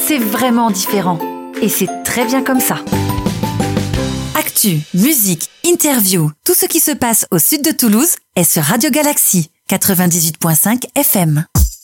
c'est vraiment différent. Et c'est très bien comme ça. Actu, musique, interview, tout ce qui se passe au sud de Toulouse est sur Radio Galaxy 98.5 FM.